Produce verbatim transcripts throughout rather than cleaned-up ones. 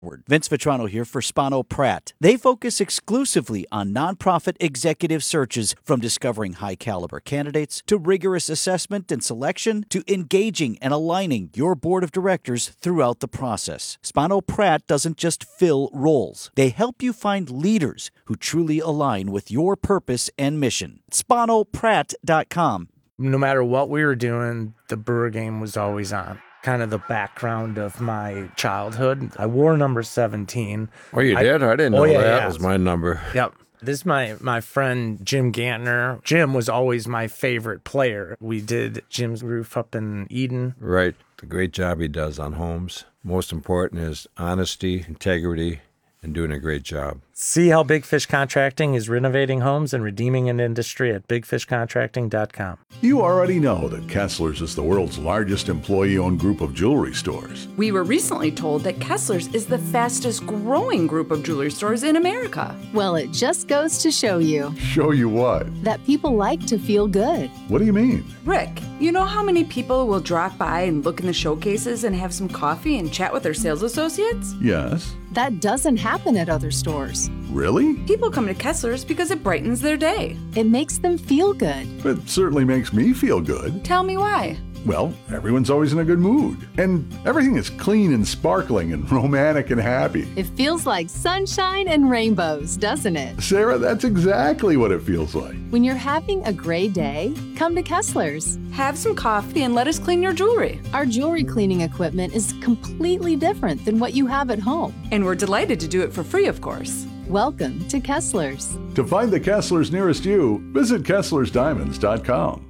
Vince Vitrano here for Spano Pratt. They focus exclusively on nonprofit executive searches, from discovering high-caliber candidates to rigorous assessment and selection to engaging and aligning your board of directors throughout the process. Spano Pratt doesn't just fill roles. They help you find leaders who truly align with your purpose and mission. Spano Pratt dot com. No matter what we were doing, the Brewer game was always on. Kind of the background of my childhood. I wore number seventeen. Oh, you I, did? I didn't know oh, yeah, that yeah. was my number. Yep. This is my, my friend, Jim Gantner. Jim was always my favorite player. We did Jim's roof up in Eden. Right. The great job he does on homes. Most important is honesty, integrity, and doing a great job. See how Big Fish Contracting is renovating homes and redeeming an industry at big fish contracting dot com. You already know that Kessler's is the world's largest employee-owned group of jewelry stores. We were recently told that Kessler's is the fastest growing group of jewelry stores in America. Well, it just goes to show you. Show you what? That people like to feel good. What do you mean? Rick, you know how many people will drop by and look in the showcases and have some coffee and chat with their sales associates? Yes. That doesn't happen at other stores. Really? People come to Kessler's because it brightens their day. It makes them feel good. It certainly makes me feel good. Tell me why. Well, everyone's always in a good mood. And everything is clean and sparkling and romantic and happy. It feels like sunshine and rainbows, doesn't it? Sarah, that's exactly what it feels like. When you're having a gray day, come to Kessler's. Have some coffee and let us clean your jewelry. Our jewelry cleaning equipment is completely different than what you have at home. And we're delighted to do it for free, of course. Welcome to Kessler's. To find the Kessler's nearest you, visit Kesslers Diamonds dot com.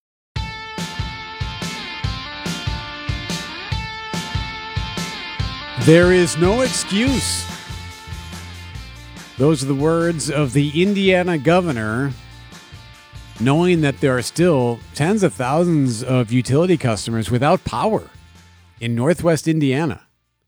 There is no excuse. Those are the words of the Indiana governor, knowing that there are still tens of thousands of utility customers without power in Northwest Indiana.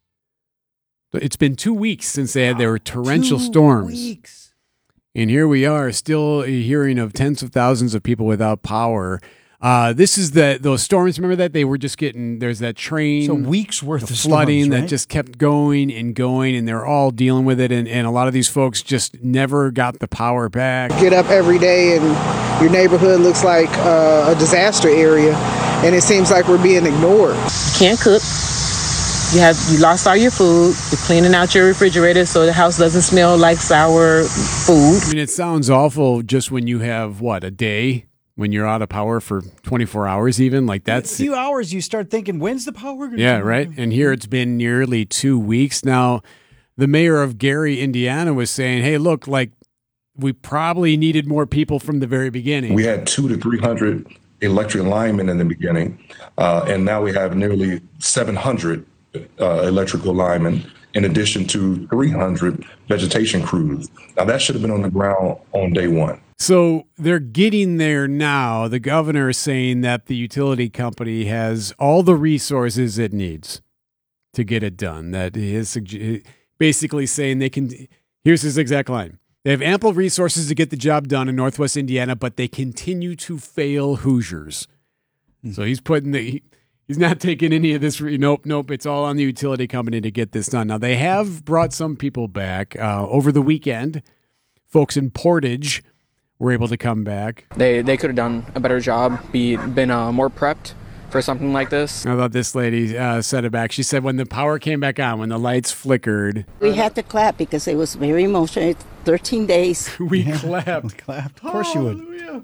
It's been two weeks since they had their torrential Two storms. Weeks. And here we are still hearing of tens of thousands of people without power. Uh, this is the those storms. Remember that they were just getting. There's that train. So weeks worth of flooding storms, right? that just kept going and going, and they're all dealing with it. And, and a lot of these folks just never got the power back. Get up every day, and your neighborhood looks like uh, a disaster area, and it seems like we're being ignored. You can't cook. You have you lost all your food. You're cleaning out your refrigerator so the house doesn't smell like sour food. I mean, it sounds awful just when you have what a day. When you're out of power for twenty-four hours, even like that's a few hours, you start thinking, when's the power going to Yeah, right. And here it's been nearly two weeks now. The mayor of Gary, Indiana, was saying, "Hey, look, like we probably needed more people from the very beginning. We had two to three hundred electric linemen in the beginning, uh, and now we have nearly seven hundred uh, electrical linemen, in addition to three hundred vegetation crews. Now that should have been on the ground on day one." So they're getting there now. The governor is saying that the utility company has all the resources it needs to get it done. That he is basically saying they can. Here's his exact line. They have ample resources to get the job done in Northwest Indiana, but they continue to fail Hoosiers. Mm-hmm. So he's putting the. He, he's not taking any of this. Nope, nope. It's all on the utility company to get this done. Now they have brought some people back uh, over the weekend. Folks in Portage were able to come back. They they could have done a better job, be been uh, more prepped for something like this. I thought this lady uh, said it back. She said when the power came back on, when the lights flickered. We had to clap because it was very emotional. It's thirteen days. we yeah, clapped. We clapped. Of course you would. Yeah.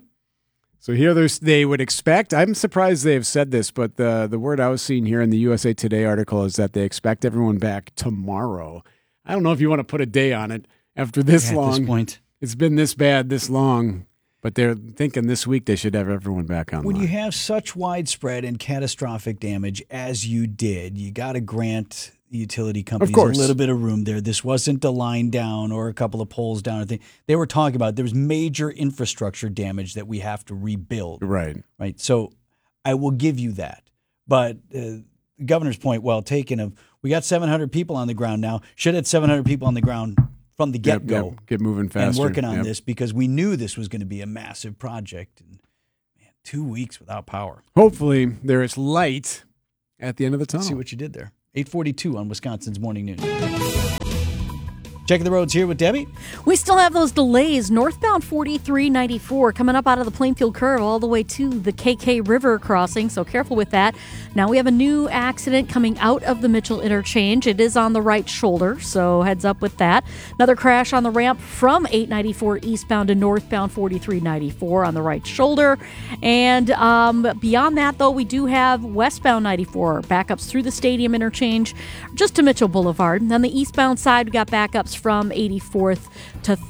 So here there's, they would expect, I'm surprised they have said this, but the, the word I was seeing here in the U S A Today article is that they expect everyone back tomorrow. I don't know if you want to put a day on it after this yeah, long. At this point. It's been this bad, this long, but they're thinking this week they should have everyone back online. When you have such widespread and catastrophic damage as you did, you got to grant the utility companies a little bit of room there. This wasn't a line down or a couple of poles down. Or thing. They were talking about there was major infrastructure damage that we have to rebuild. Right. Right. So I will give you that. But uh, the governor's point, well taken, of we got seven hundred people on the ground now. Should have had seven hundred people on the ground from the get-go. Yep, yep. Get moving faster. And working on yep. this because we knew this was going to be a massive project. And man, two weeks without power. Hopefully there is light at the end of the tunnel. See what you did there. eight forty-two on Wisconsin's Morning News. Checking the roads here with Debbie. We still have those delays. Northbound forty-three ninety-four coming up out of the Plainfield Curve all the way to the K K River crossing, so careful with that. Now we have a new accident coming out of the Mitchell interchange. It is on the right shoulder, so heads up with that. Another crash on the ramp from eight ninety-four eastbound to northbound forty-three ninety-four on the right shoulder. And um, beyond that, though, we do have westbound ninety-four backups through the Stadium interchange just to Mitchell Boulevard. And on the eastbound side, we got backups from eighty-fourth to